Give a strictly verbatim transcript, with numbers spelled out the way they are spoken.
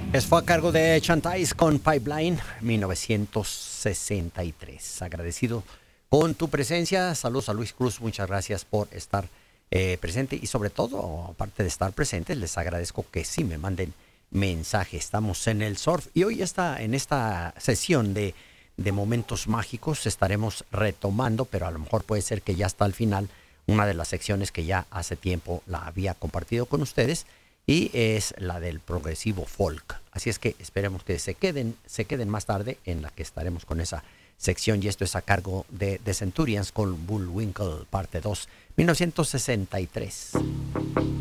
Es fue a cargo de Chantais con Pipeline mil novecientos sesenta y tres. Agradecido con tu presencia. Saludos a Luis Cruz. Muchas gracias por estar eh, presente. Y sobre todo, aparte de estar presentes, les agradezco que sí me manden mensajes. Estamos en el surf. Y hoy está en esta sesión de, de momentos mágicos estaremos retomando, pero a lo mejor puede ser que ya está al final, una de las secciones que ya hace tiempo la había compartido con ustedes. Y es la del progresivo folk. Así es que esperemos que se queden, se queden más tarde, en la que estaremos con esa sección. Y esto es a cargo de The Centurions con Bullwinkle, parte dos, mil novecientos sesenta y tres.